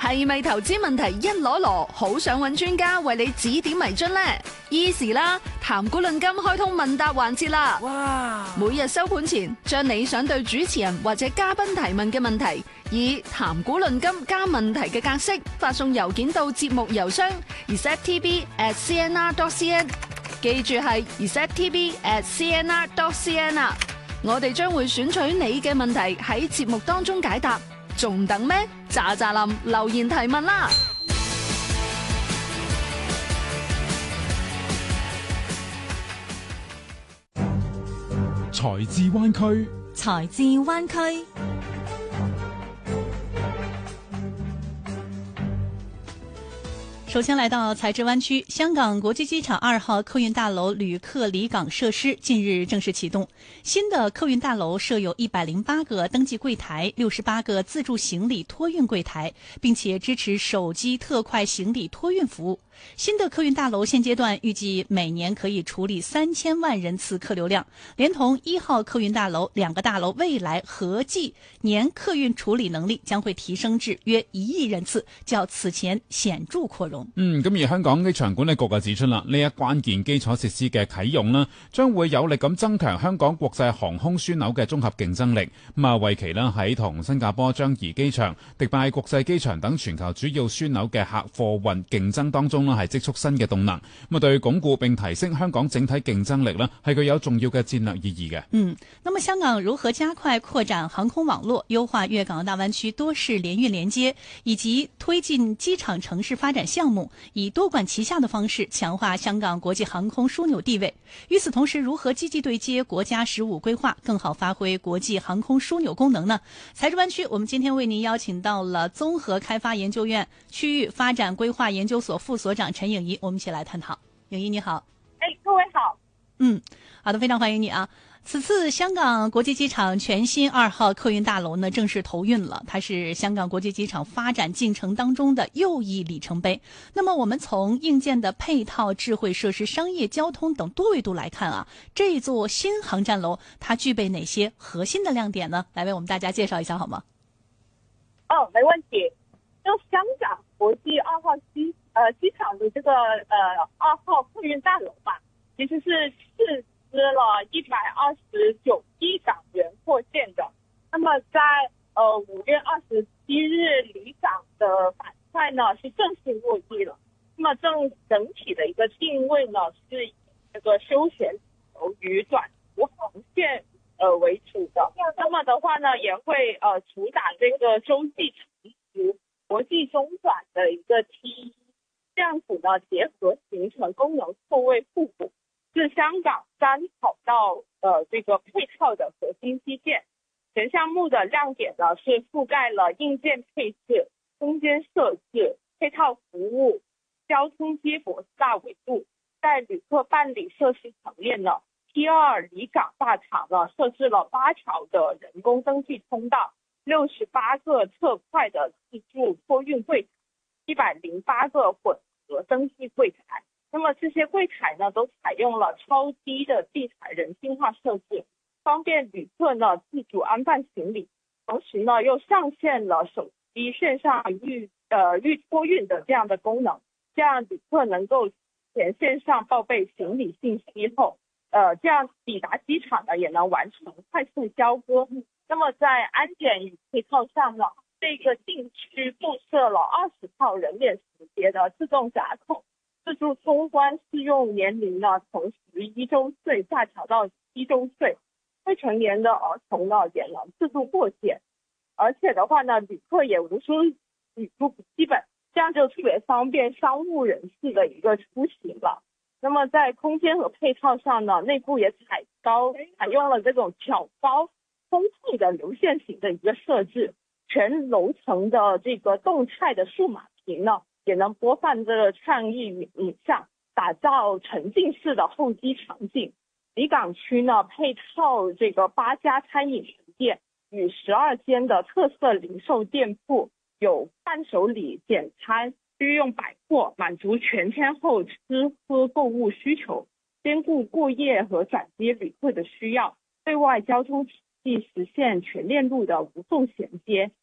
係咪投資問題一籮籮，好想揾專家為你指點迷津呢？ Easy 啦，談股論金開通問答環節啦！哇！每日收盤前，將你想對主持人或者嘉賓提問嘅問題，以談股論金加問題嘅格式發送郵件到節目郵箱 receptv@cnr.cn， 記住係 receptv@cnr.cn 啊！我哋將會選取你嘅問題喺節目當中解答，仲等咩？喳喳林留言提問啦！ 財智灣區， 財智灣區。首先來到財智灣區，香港國際機場2號客運大樓旅客離港設施近日正式啟動。新的客運大樓設有108個登記櫃台，68個自助行李托運櫃台，並且支持手機特快行李托運服務。新的客運大樓現階段預計每年可以處理3000萬人次客流量，連同1號客運大樓2個大樓未來合計年客運處理能力將會提升至約1億人次，較此前顯著擴容。 咁而香港機場管理局就指出啦，呢一關鍵基礎設施嘅啟用啦，將會有力咁增強香港國際航空樞紐嘅綜合競爭力。為期啦喺同新加坡樟宜機場、迪拜國際機場等全球主要樞紐嘅客貨運競爭當中係積蓄新嘅動能。對鞏固並提升香港整體競爭力呢係具有重要嘅戰略意義嘅。 那麼香港如何加快擴展航空網絡，優化粵港澳大灣區多式聯運連接，以及推進機場城市發展項目，以多管齊下的方式強化香港國際航空樞紐地位。與此同時，如何積極對接國家15規劃，更好發揮國際航空樞紐功能呢？財智灣區，我們今天為您邀請到了綜合開發研究院區域發展規劃研究所副所長陳穎儀，我們一起來探討。穎儀你好。 各位好。 好的，非常歡迎你啊。此次香港國際機場全新2號客運大樓呢正式投運了，它是香港國際機場發展進程當中的又一里程碑。那麼我們從硬件的配套、智慧設施、商業交通等多維度來看啊，這座新航站樓它具備哪些核心的亮點呢？來為我們大家介紹一下好嗎？ 沒問題。就香港國際2號機場的這個2號客運大樓吧，其實是斥資了129億港元擴建的。那麼在5月27日離港的板塊呢是正式落地了。那麼整體的一個定位呢是以這個休閒旅遊與短途航線為主的。那麼的話呢也會主打這個洲際長途、國際中轉的一個 T1， 這樣子呢結合形成功能錯位互補，是香港3跑道這個配套的核心基建。全項目的亮點呢是覆蓋了硬件配置、空間設置、配套服務、交通接駁4大維度。在旅客辦理設施層面呢， T2 離港大場呢設置了8條的人工登記通道、68個特快的自助托運櫃台、108個混合登記櫃台。那麼這些櫃台呢都採用了超低的地台人性化設置，方便旅客呢自主安放行李，同時呢又上線了手機線上預托運的這樣的功能，這樣旅客能夠前線上報備行李信息後，這樣抵達機場呢也能完成快速交割。那麼在安檢與配套上呢，這個禁區布設了20套人臉識別的自動閘口，自助通關適用年齡呢從11周歲下調到7周歲，未成年的兒童呢也能自助過檢，而且的話呢旅客也無需旅途筆記本，這樣就特別方便商務人士的一個出行了。那麼在空間和配套上呢，內部也採用了這種較高豐富的流線型的一個設置，全樓層的這個動態的數碼屏呢也能播放這個創意影像，打造沉浸式的候機場景。離港區呢配套這個8家餐飲門店與12間的特色零售店鋪，有伴手禮、簡餐、日用百貨，滿足全天候吃喝購物需求，兼顧過夜和轉機旅客的需要，對外交通體系實現全鏈路的無縫銜接。